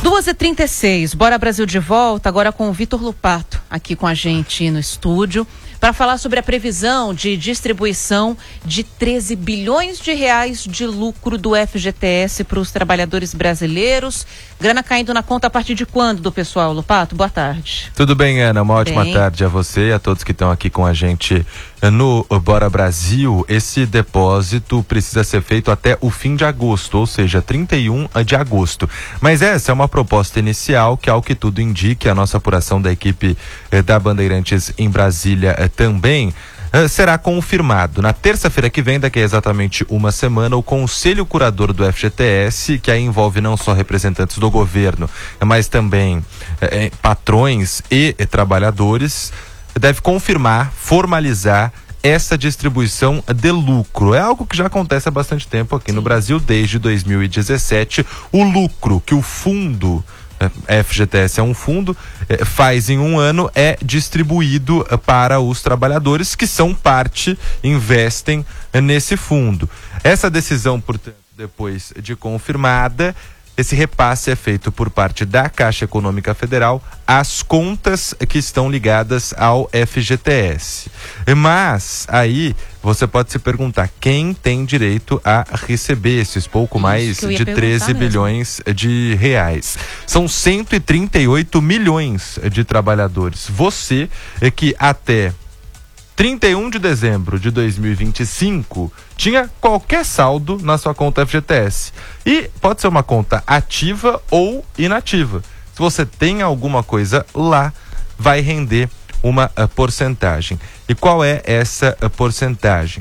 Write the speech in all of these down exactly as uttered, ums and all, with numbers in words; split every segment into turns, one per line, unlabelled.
duas e trinta e seis, Bora Brasil de volta, agora com o Vitor Lupato, aqui com a gente no estúdio, para falar sobre a previsão de distribuição de treze bilhões de reais de lucro do F G T S para os trabalhadores brasileiros. Grana caindo na conta a partir de quando, do pessoal? Lupato, boa tarde.
Tudo bem, Ana? Uma ótima bem. tarde a você e a todos que estão aqui com a gente no Bora Brasil. Esse depósito precisa ser feito até o fim de agosto, ou seja, trinta e um de agosto. Mas essa é uma proposta inicial que, ao que tudo indique, a nossa apuração da equipe eh, da Bandeirantes em Brasília eh, também eh, será confirmado. Na terça-feira que vem, daqui a exatamente uma semana, o Conselho Curador do F G T S, que aí envolve não só representantes do governo, mas também eh, patrões e eh, trabalhadores, deve confirmar, formalizar essa distribuição de lucro. É algo que já acontece há bastante tempo aqui Sim. no Brasil, desde dois mil e dezessete. O lucro que o fundo, F G T S é um fundo, faz em um ano é distribuído para os trabalhadores que são parte, investem nesse fundo. Essa decisão, portanto, depois de confirmada, esse repasse é feito por parte da Caixa Econômica Federal às contas que estão ligadas ao F G T S. Mas aí você pode se perguntar quem tem direito a receber esses pouco mais de treze bilhões de reais. São cento e trinta e oito milhões de trabalhadores. Você é que até trinta e um de dezembro de dois mil e vinte e cinco tinha qualquer saldo na sua conta F G T S. E pode ser uma conta ativa ou inativa. Se você tem alguma coisa lá, vai render uma uh, porcentagem. E qual é essa uh, porcentagem?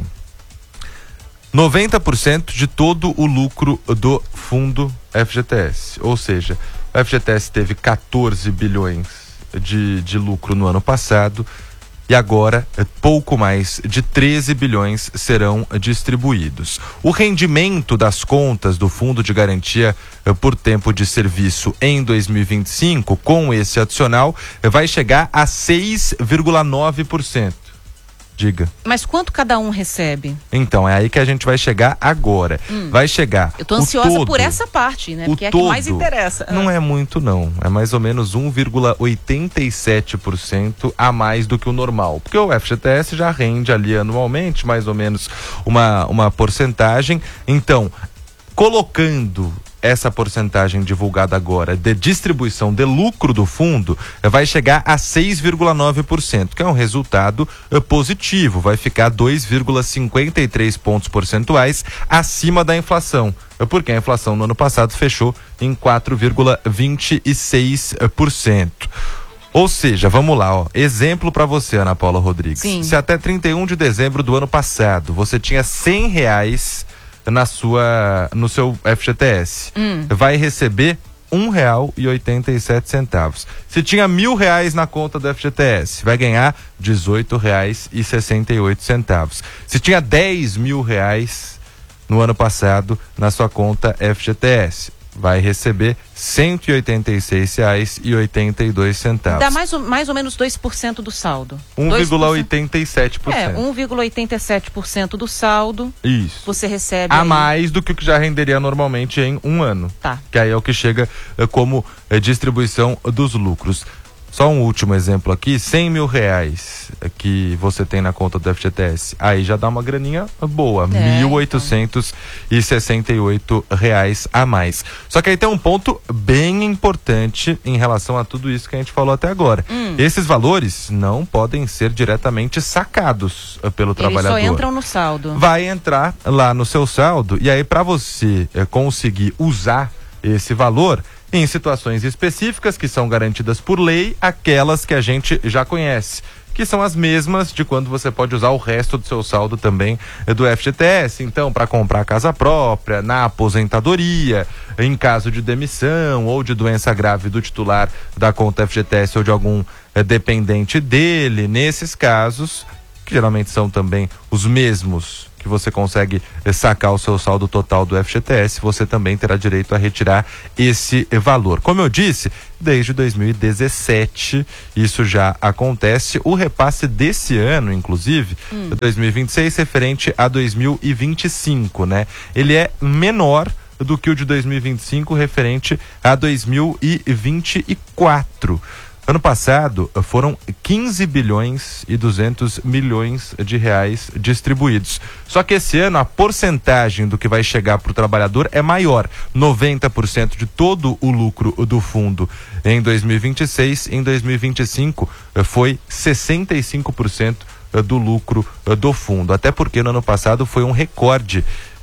noventa por cento de todo o lucro do fundo F G T S. Ou seja, o F G T S teve quatorze bilhões de, de lucro no ano passado. E agora, pouco mais de treze bilhões serão distribuídos. O rendimento das contas do Fundo de Garantia por Tempo de Serviço em dois mil e vinte e cinco, com esse adicional, vai chegar a seis vírgula nove por cento. Diga.
Mas quanto cada um recebe?
Então, é aí que a gente vai chegar agora. Hum. Vai chegar.
Eu tô ansiosa todo, por essa parte, né? Porque é a que mais interessa.
Não é muito, não. É mais ou menos um vírgula oitenta e sete por cento a mais do que o normal. Porque o F G T S já rende ali anualmente mais ou menos uma, uma porcentagem. Então, colocando essa porcentagem divulgada agora de distribuição de lucro do fundo, vai chegar a seis vírgula nove por cento, que é um resultado uh, positivo, vai ficar dois vírgula cinquenta e três pontos percentuais acima da inflação, porque a inflação no ano passado fechou em quatro vírgula vinte e seis por cento. Ou seja, vamos lá, ó. Exemplo para você, Ana Paula Rodrigues.
Sim.
Se até trinta e um de dezembro do ano passado você tinha cem reais na sua, no seu F G T S, hum. vai receber um real e oitenta e sete centavos. Se tinha mil reais na conta do F G T S, vai ganhar dezoito reais e sessenta e oito centavos. Se tinha dez mil reais no ano passado na sua conta F G T S, vai receber cento e oitenta e seis reais e oitenta e dois centavos.
Dá mais ou, mais ou menos dois por cento do saldo.
um vírgula oitenta e sete por cento.
É, um vírgula oitenta e sete por cento do saldo.
Isso.
Você recebe
a
aí
mais do que o que já renderia normalmente em um ano.
Tá.
Que aí é o que chega eh, como eh, distribuição dos lucros. Só um último exemplo aqui, cem mil reais que você tem na conta do F G T S, aí já dá uma graninha boa,
é,
mil oitocentos e sessenta e oito reais a mais. Só que aí tem um ponto bem importante em relação a tudo isso que a gente falou até agora. Hum. Esses valores não podem ser diretamente sacados pelo
Eles
trabalhador.
Eles só entram no saldo.
Vai entrar lá no seu saldo e aí para você é, conseguir usar esse valor em situações específicas que são garantidas por lei, aquelas que a gente já conhece, que são as mesmas de quando você pode usar o resto do seu saldo também do F G T S. Então, para comprar casa própria, na aposentadoria, em caso de demissão ou de doença grave do titular da conta F G T S ou de algum é, dependente dele, nesses casos, que geralmente são também os mesmos que você consegue sacar o seu saldo total do F G T S, você também terá direito a retirar esse valor. Como eu disse, desde dois mil e dezessete isso já acontece. O repasse desse ano, inclusive, hum. dois mil e vinte e seis, referente a dois mil e vinte e cinco, né? Ele é menor do que o de dois mil e vinte e cinco, referente a dois mil e vinte e quatro. Ano passado foram quinze bilhões e duzentos milhões de reais distribuídos. Só que esse ano a porcentagem do que vai chegar para o trabalhador é maior. noventa por cento de todo o lucro do fundo em dois mil e vinte e seis, em dois mil e vinte e cinco foi sessenta e cinco por cento do lucro do fundo, até porque no ano passado foi um recorde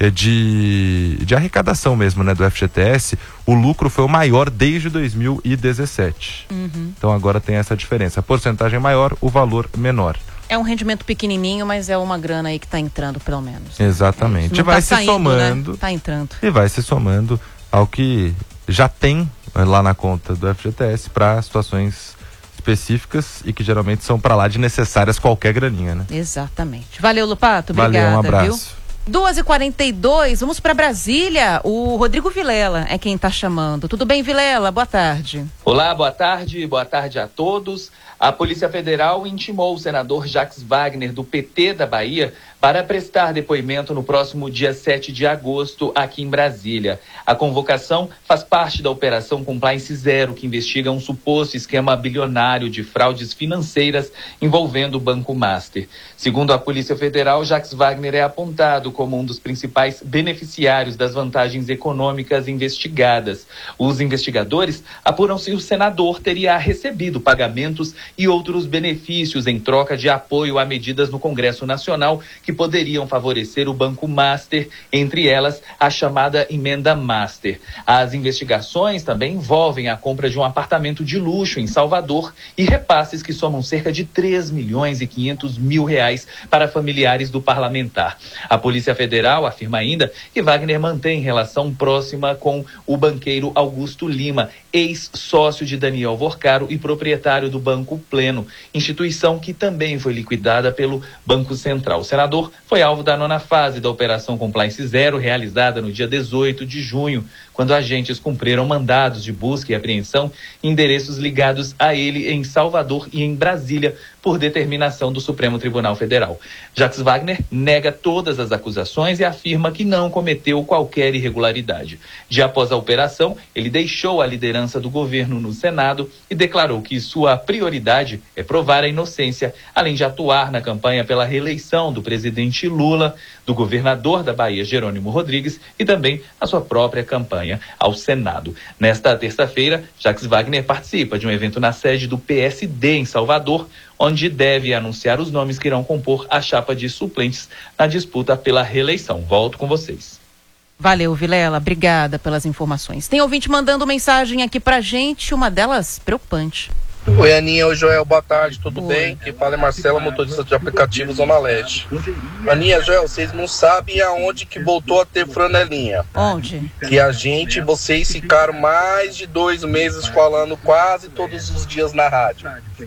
de, de arrecadação mesmo, né, do F G T S. O lucro foi o maior desde dois mil e dezessete. Uhum. Então agora tem essa diferença, a porcentagem maior, o valor menor.
É um rendimento pequenininho, mas é uma grana aí que está entrando, pelo menos.
Exatamente.
E
vai
tá
se
saindo,
somando,
né? Tá entrando.
E vai se somando ao que já tem lá na conta do F G T S para situações específicas e que geralmente são para lá de necessárias qualquer graninha, né?
Exatamente. Valeu, Lupato. Obrigada.
Valeu, um abraço.
Viu? duas e quarenta e dois, vamos para Brasília. O Rodrigo Vilela é quem está chamando. Tudo bem, Vilela? Boa tarde.
Olá, boa tarde. Boa tarde a todos. A Polícia Federal intimou o senador Jacques Wagner, do P T da Bahia, para prestar depoimento no próximo dia sete de agosto, aqui em Brasília. A convocação faz parte da Operação Compliance Zero, que investiga um suposto esquema bilionário de fraudes financeiras envolvendo o Banco Master. Segundo a Polícia Federal, Jacques Wagner é apontado como um dos principais beneficiários das vantagens econômicas investigadas. Os investigadores apuram se o senador teria recebido pagamentos e outros benefícios em troca de apoio a medidas no Congresso Nacional que poderiam favorecer o Banco Master, entre elas a chamada Emenda Master. As investigações também envolvem a compra de um apartamento de luxo em Salvador e repasses que somam cerca de três milhões e quinhentos mil reais para familiares do parlamentar. A Polícia Federal afirma ainda que Wagner mantém relação próxima com o banqueiro Augusto Lima, ex-sócio de Daniel Vorcaro e proprietário do Banco Pleno, instituição que também foi liquidada pelo Banco Central. O senador foi alvo da nona fase da Operação Compliance Zero, realizada no dia dezoito de junho, quando agentes cumpriram mandados de busca e apreensão em endereços ligados a ele em Salvador e em Brasília, por determinação do Supremo Tribunal Federal. Jacques Wagner nega todas as acusações e afirma que não cometeu qualquer irregularidade. Dia após a operação, ele deixou a liderança do governo no Senado e declarou que sua prioridade é provar a inocência, além de atuar na campanha pela reeleição do presidente Lula, do governador da Bahia, Jerônimo Rodrigues, e também a sua própria campanha ao Senado. Nesta terça-feira, Jacques Wagner participa de um evento na sede do P S D em Salvador, onde deve anunciar os nomes que irão compor a chapa de suplentes na disputa pela reeleição. Volto com vocês.
Valeu, Vilela. Obrigada pelas informações. Tem ouvinte mandando mensagem aqui pra gente, uma delas preocupante.
Oi, Aninha, oi, Joel, boa tarde, tudo
Oi.
bem? Quem fala é Marcela, motorista de aplicativo Zona Leste. Aninha, Joel, vocês não sabem aonde que voltou a ter franelinha.
Onde?
Que a gente, vocês ficaram mais de dois meses falando quase todos os dias na rádio.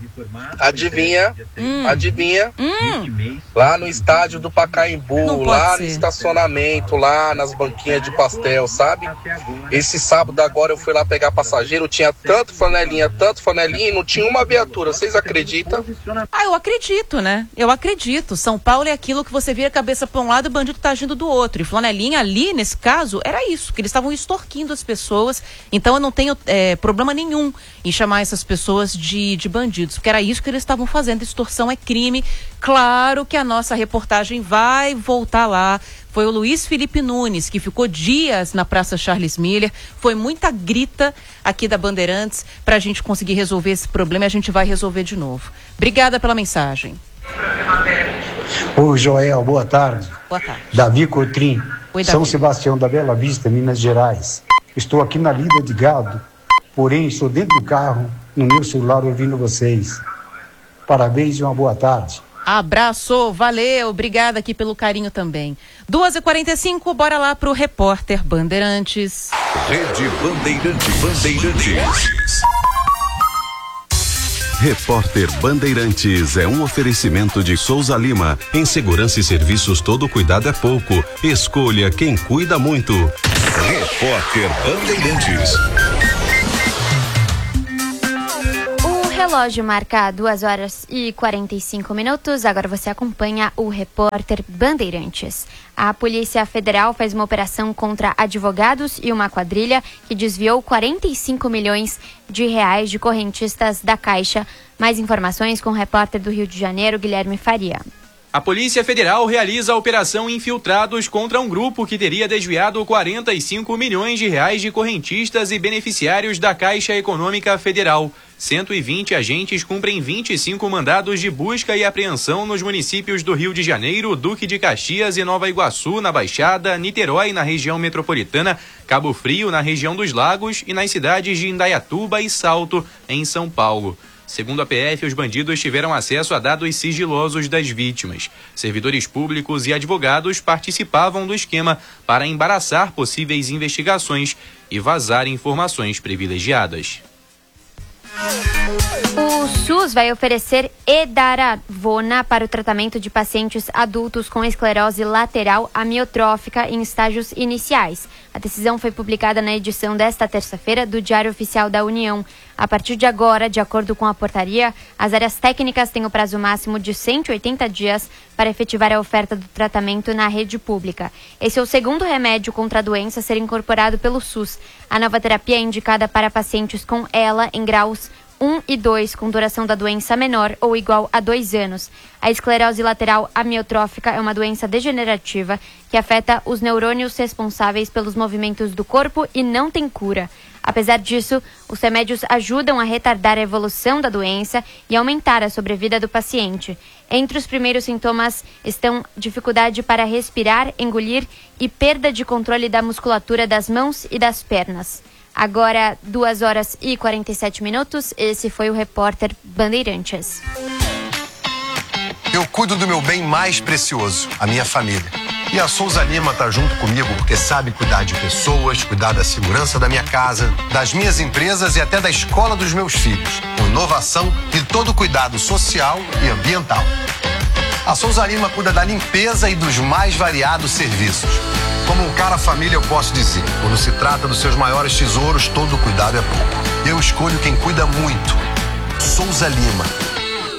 Adivinha?
Hum.
Adivinha?
Hum.
Lá no estádio do Pacaembu, lá ser. no estacionamento, lá nas banquinhas de pastel, sabe? Esse sábado agora eu fui lá pegar passageiro, tinha tanto flanelinha, tanto flanelinha, e não tinha uma viatura, vocês acreditam?
Ah, eu acredito, né? Eu acredito. São Paulo é aquilo que você vira a cabeça para um lado e o bandido tá agindo do outro. E flanelinha ali, nesse caso, era isso, que eles estavam extorquindo as pessoas. Então eu não tenho é, problema nenhum em chamar essas pessoas de, de bandidos, porque era isso que eles estavam fazendo. Extorsão é crime. Claro que a nossa reportagem vai voltar lá. Foi o Luiz Felipe Nunes, que ficou dias na Praça Charles Miller. Foi muita grita aqui da Bandeirantes para a gente conseguir resolver esse problema e a gente vai resolver de novo. Obrigada pela mensagem.
Oi, Joel, boa tarde.
Boa tarde.
Davi Cotrim,
Oi, Davi.
São Sebastião da Bela Vista, Minas Gerais. Estou aqui na lida de gado, porém estou dentro do carro, no meu celular, ouvindo vocês. Parabéns e uma boa tarde.
Abraço, valeu, obrigada aqui pelo carinho também. duas e quarenta e cinco, bora lá pro repórter Bandeirantes.
Rede Bandeirantes. Bandeirantes. Repórter Bandeirantes é um oferecimento de Souza Lima. Em segurança e serviços, todo cuidado é pouco. Escolha quem cuida muito. Repórter Bandeirantes.
relógio marca duas horas e quarenta e cinco minutos. Agora você acompanha o repórter Bandeirantes. A Polícia Federal fez uma operação contra advogados e uma quadrilha que desviou quarenta e cinco milhões de reais de correntistas da Caixa. Mais informações com o repórter do Rio de Janeiro, Guilherme Faria.
A Polícia Federal realiza a Operação Infiltrados contra um grupo que teria desviado quarenta e cinco milhões de reais de correntistas e beneficiários da Caixa Econômica Federal. cento e vinte agentes cumprem vinte e cinco mandados de busca e apreensão nos municípios do Rio de Janeiro, Duque de Caxias e Nova Iguaçu, na Baixada, Niterói, na região metropolitana, Cabo Frio, na região dos Lagos e nas cidades de Indaiatuba e Salto, em São Paulo. Segundo a P F, os bandidos tiveram acesso a dados sigilosos das vítimas. Servidores públicos e advogados participavam do esquema para embaraçar possíveis investigações e vazar informações privilegiadas.
O SUS vai oferecer edaravona para o tratamento de pacientes adultos com esclerose lateral amiotrófica em estágios iniciais. A decisão foi publicada na edição desta terça-feira do Diário Oficial da União. A partir de agora, de acordo com a portaria, as áreas técnicas têm o prazo máximo de cento e oitenta dias para efetivar a oferta do tratamento na rede pública. Esse é o segundo remédio contra a doença a ser incorporado pelo SUS. A nova terapia é indicada para pacientes com ela em graus um e dois, com duração da doença menor ou igual a dois anos. A esclerose lateral amiotrófica é uma doença degenerativa que afeta os neurônios responsáveis pelos movimentos do corpo e não tem cura. Apesar disso, os remédios ajudam a retardar a evolução da doença e aumentar a sobrevida do paciente. Entre os primeiros sintomas estão dificuldade para respirar, engolir e perda de controle da musculatura das mãos e das pernas. Agora, duas horas e quarenta e sete minutos. Esse foi o repórter Bandeirantes.
Eu cuido do meu bem mais precioso, a minha família. E a Souza Lima tá junto comigo porque sabe cuidar de pessoas, cuidar da segurança da minha casa, das minhas empresas e até da escola dos meus filhos. Com inovação e todo cuidado social e ambiental. A Souza Lima cuida da limpeza e dos mais variados serviços. Como um cara família, eu posso dizer, quando se trata dos seus maiores tesouros, todo cuidado é pouco. Eu escolho quem cuida muito. Souza Lima.